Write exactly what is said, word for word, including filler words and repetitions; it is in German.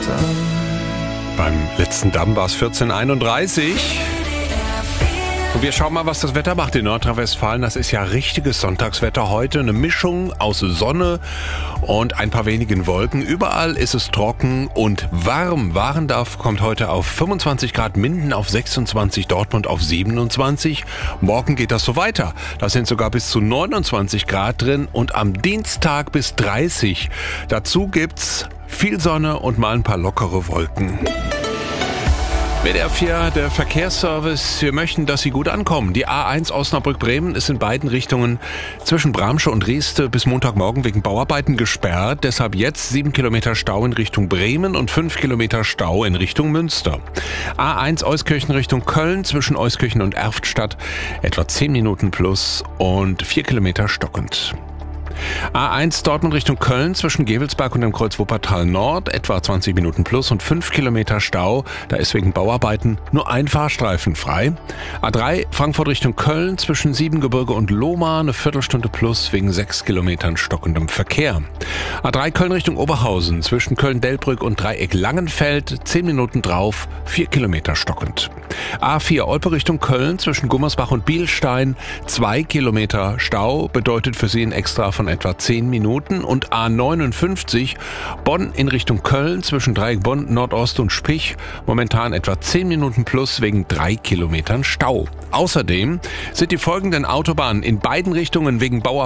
Beim letzten Damm war es vierzehn Uhr einunddreißig. Und wir schauen mal, was das Wetter macht in Nordrhein-Westfalen. Das ist ja richtiges Sonntagswetter heute. Eine Mischung aus Sonne und ein paar wenigen Wolken. Überall ist es trocken und warm. Warendorf kommt heute auf fünfundzwanzig Grad, Minden auf sechsundzwanzig, Dortmund auf siebenundzwanzig. Morgen geht das so weiter. Da sind sogar bis zu neunundzwanzig Grad drin und am Dienstag bis dreißig. Dazu gibt's viel Sonne und mal ein paar lockere Wolken. W D R vier, der Verkehrsservice. Wir möchten, dass Sie gut ankommen. Die A eins Osnabrück-Bremen ist in beiden Richtungen zwischen Bramsche und Rieste bis Montagmorgen wegen Bauarbeiten gesperrt. Deshalb jetzt sieben Kilometer Stau in Richtung Bremen und fünf Kilometer Stau in Richtung Münster. A eins Euskirchen Richtung Köln zwischen Euskirchen und Erftstadt etwa zehn Minuten plus und vier Kilometer stockend. A eins Dortmund Richtung Köln zwischen Gevelsberg und dem Kreuz Wuppertal Nord etwa zwanzig Minuten plus und fünf Kilometer Stau. Da ist wegen Bauarbeiten nur ein Fahrstreifen frei. A drei Frankfurt Richtung Köln zwischen Siebengebirge und Lohmar eine Viertelstunde plus wegen sechs Kilometern stockendem Verkehr. A drei Köln Richtung Oberhausen zwischen Köln-Delbrück und Dreieck Langenfeld zehn Minuten drauf, vier Kilometer stockend. A vier Olpe Richtung Köln zwischen Gummersbach und Bielstein zwei Kilometer Stau bedeutet für Sie ein Extra von etwa zehn Minuten und A neunundfünfzig Bonn in Richtung Köln zwischen Dreieck Bonn, Nordost und Spich momentan etwa zehn Minuten plus wegen drei Kilometern Stau. Außerdem sind die folgenden Autobahnen in beiden Richtungen wegen Bauarbeiten